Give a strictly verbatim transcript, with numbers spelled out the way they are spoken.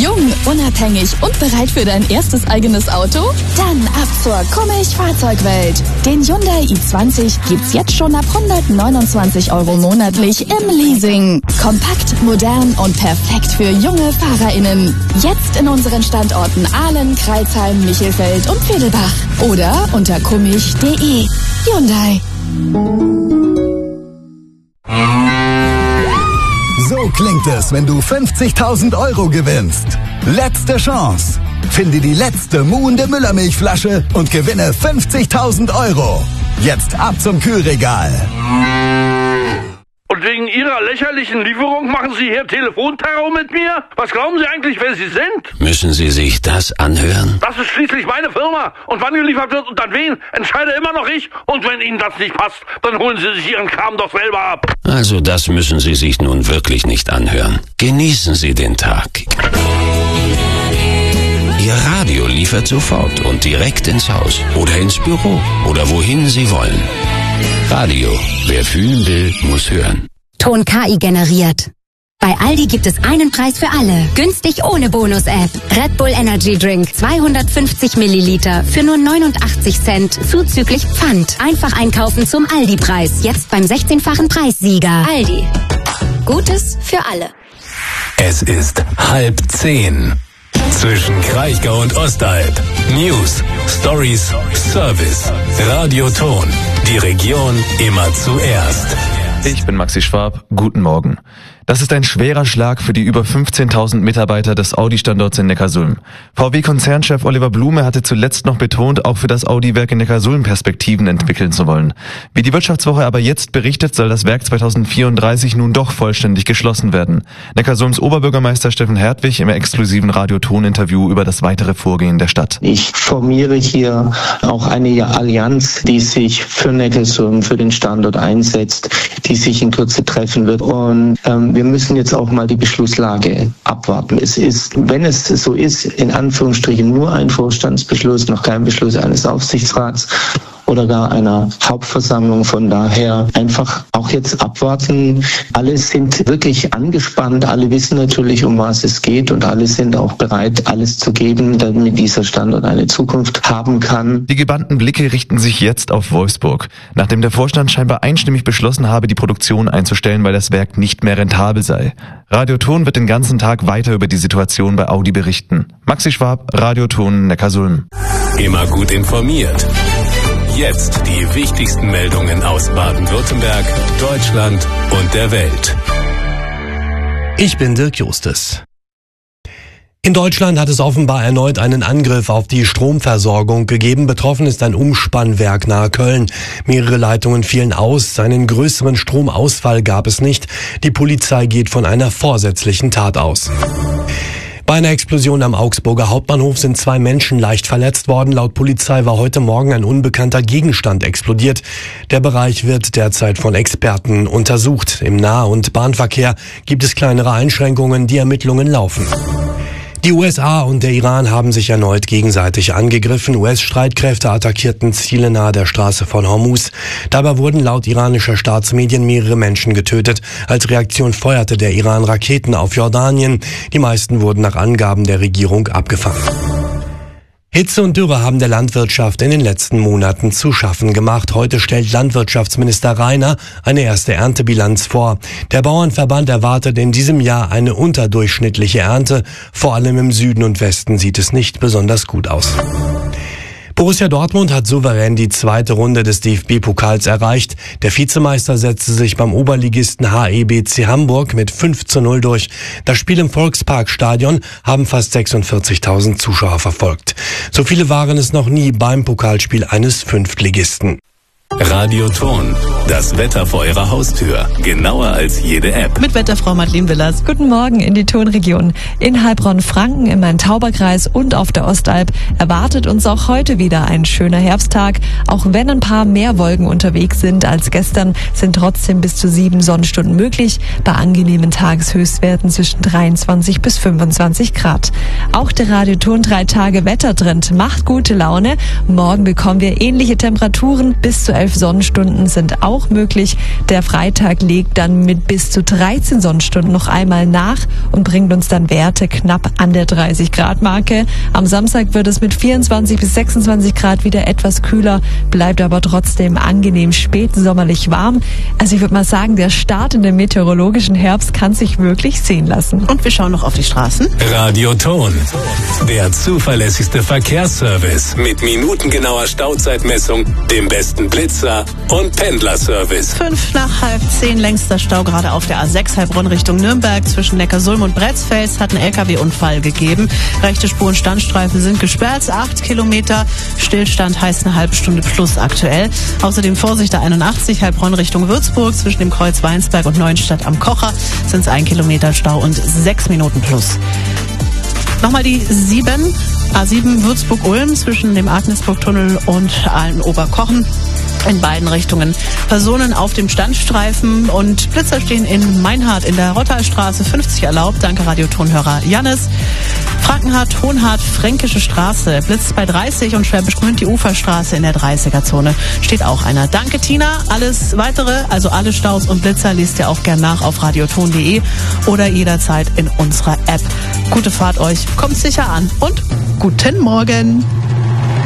Jung, unabhängig und bereit für dein erstes eigenes Auto? Dann ab zur Kummich Fahrzeugwelt. Den Hyundai i zwanzig gibt's jetzt schon ab hundertneunundzwanzig Euro monatlich im Leasing. Kompakt, modern und perfekt für junge FahrerInnen. Jetzt in unseren Standorten Ahlen, Crailsheim, Michelfeld und Vedelbach. Oder unter kummich punkt de. Hyundai. So klingt es, wenn du fünfzigtausend Euro gewinnst. Letzte Chance. Finde die letzte muhende Müllermilchflasche und gewinne fünfzigtausend Euro. Jetzt ab zum Kühlregal. Und wegen Ihrer lächerlichen Lieferung machen Sie hier Telefonterror mit mir? Was glauben Sie eigentlich, wer Sie sind? Müssen Sie sich das anhören? Das ist schließlich meine Firma. Und wann geliefert wird und an wen, entscheide immer noch ich. Und wenn Ihnen das nicht passt, dann holen Sie sich Ihren Kram doch selber ab. Also das müssen Sie sich nun wirklich nicht anhören. Genießen Sie den Tag. Ihr Radio liefert sofort und direkt ins Haus oder ins Büro oder wohin Sie wollen. Radio. Wer fühlen will, muss hören. Ton K I generiert. Bei Aldi gibt es einen Preis für alle. Günstig ohne Bonus-App. Red Bull Energy Drink zweihundertfünfzig Milliliter für nur neunundachtzig Cent zuzüglich Pfand. Einfach einkaufen zum Aldi-Preis. Jetzt beim sechzehnfachen Preissieger. Aldi. Gutes für alle. Es ist halb zehn. Zwischen Kraichgau und Ostalb. News, Stories, Service. Radio Ton. Die Region immer zuerst. Ich bin Maxi Schwab. Guten Morgen. Das ist ein schwerer Schlag für die über fünfzehntausend Mitarbeiter des Audi-Standorts in Neckarsulm. V W-Konzernchef Oliver Blume hatte zuletzt noch betont, auch für das Audi-Werk in Neckarsulm Perspektiven entwickeln zu wollen. Wie die Wirtschaftswoche aber jetzt berichtet, soll das Werk zweitausendvierunddreißig nun doch vollständig geschlossen werden. Neckarsulms Oberbürgermeister Steffen Hertwig im exklusiven Radio-Ton-Interview über das weitere Vorgehen der Stadt. Ich formiere hier auch eine Allianz, die sich für Neckarsulm, für den Standort einsetzt, die sich in Kürze treffen wird. Und ähm, wir müssen jetzt auch mal die Beschlusslage abwarten. Es ist, wenn es so ist, in Anführungsstrichen nur ein Vorstandsbeschluss, noch kein Beschluss eines Aufsichtsrats oder gar einer Hauptversammlung. Von daher einfach auch jetzt abwarten. Alle sind wirklich angespannt. Alle wissen natürlich, um was es geht und alle sind auch bereit, alles zu geben, damit dieser Standort eine Zukunft haben kann. Die gebannten Blicke richten sich jetzt auf Wolfsburg. Nachdem der Vorstand scheinbar einstimmig beschlossen habe, die Produktion einzustellen, weil das Werk nicht mehr rentabel sei. Radio Ton wird den ganzen Tag weiter über die Situation bei Audi berichten. Maxi Schwab, Radio Ton, Neckarsulm. Immer gut informiert. Jetzt die wichtigsten Meldungen aus Baden-Württemberg, Deutschland und der Welt. Ich bin Dirk Justes. In Deutschland hat es offenbar erneut einen Angriff auf die Stromversorgung gegeben. Betroffen ist ein Umspannwerk nahe Köln. Mehrere Leitungen fielen aus. Einen größeren Stromausfall gab es nicht. Die Polizei geht von einer vorsätzlichen Tat aus. Bei einer Explosion am Augsburger Hauptbahnhof sind zwei Menschen leicht verletzt worden. Laut Polizei war heute Morgen ein unbekannter Gegenstand explodiert. Der Bereich wird derzeit von Experten untersucht. Im Nah- und Bahnverkehr gibt es kleinere Einschränkungen. Die Ermittlungen laufen. Die U S A und der Iran haben sich erneut gegenseitig angegriffen. U S-Streitkräfte attackierten Ziele nahe der Straße von Hormuz. Dabei wurden laut iranischer Staatsmedien mehrere Menschen getötet. Als Reaktion feuerte der Iran Raketen auf Jordanien. Die meisten wurden nach Angaben der Regierung abgefangen. Hitze und Dürre haben der Landwirtschaft in den letzten Monaten zu schaffen gemacht. Heute stellt Landwirtschaftsminister Rainer eine erste Erntebilanz vor. Der Bauernverband erwartet in diesem Jahr eine unterdurchschnittliche Ernte. Vor allem im Süden und Westen sieht es nicht besonders gut aus. Borussia Dortmund hat souverän die zweite Runde des D F B-Pokals erreicht. Der Vizemeister setzte sich beim Oberligisten H E B C Hamburg mit fünf zu null durch. Das Spiel im Volksparkstadion haben fast sechsundvierzigtausend Zuschauer verfolgt. So viele waren es noch nie beim Pokalspiel eines Fünftligisten. Radio Ton, das Wetter vor Ihrer Haustür. Genauer als jede App. Mit Wetterfrau Madeleine Willers. Guten Morgen in die Tonregion. In Heilbronn-Franken, im Main-Tauber-Kreis und auf der Ostalb erwartet uns auch heute wieder ein schöner Herbsttag. Auch wenn ein paar mehr Wolken unterwegs sind als gestern, sind trotzdem bis zu sieben Sonnenstunden möglich. Bei angenehmen Tageshöchstwerten zwischen dreiundzwanzig bis fünfundzwanzig Grad. Auch der Radio Ton drei Tage Wettertrend macht gute Laune. Morgen bekommen wir ähnliche Temperaturen bis zu elf Sonnenstunden sind auch möglich. Der Freitag legt dann mit bis zu dreizehn Sonnenstunden noch einmal nach und bringt uns dann Werte knapp an der dreißig Grad Marke. Am Samstag wird es mit vierundzwanzig bis sechsundzwanzig Grad wieder etwas kühler, bleibt aber trotzdem angenehm spätsommerlich warm. Also ich würde mal sagen, der Start in den meteorologischen Herbst kann sich wirklich sehen lassen. Und wir schauen noch auf die Straßen. Radioton, der zuverlässigste Verkehrsservice mit minutengenauer Stauzeitmessung, dem besten Blitzer und Pendlerservice. Fünf nach halb zehn, längster Stau gerade auf der A sechs Heilbronn Richtung Nürnberg. Zwischen Neckarsulm und Bretzfels hat ein L K W-Unfall gegeben. Rechte Spur- und Standstreifen sind gesperrt. Acht Kilometer. Stillstand heißt eine halbe Stunde plus aktuell. Außerdem Vorsicht, der einundachtzig Heilbronn Richtung Würzburg. Zwischen dem Kreuz Weinsberg und Neuenstadt am Kocher sind es ein Kilometer Stau und sechs Minuten plus. Nochmal die sieben, A sieben Würzburg-Ulm zwischen dem Agnesburg-Tunnel und Aalen-Oberkochen. In beiden Richtungen Personen auf dem Standstreifen und Blitzer stehen in Meinhardt in der Rottalstraße fünfzig erlaubt. Danke Radiotonhörer Jannis. Frankenhardt, Hohenhardt, Fränkische Straße blitzt bei dreißig und Schwäbisch Gmünd die Uferstraße in der dreißiger-Zone steht auch einer. Danke Tina. Alles weitere, also alle Staus und Blitzer, liest ihr auch gern nach auf radioton punkt de oder jederzeit in unserer App. Gute Fahrt euch, kommt sicher an und guten Morgen.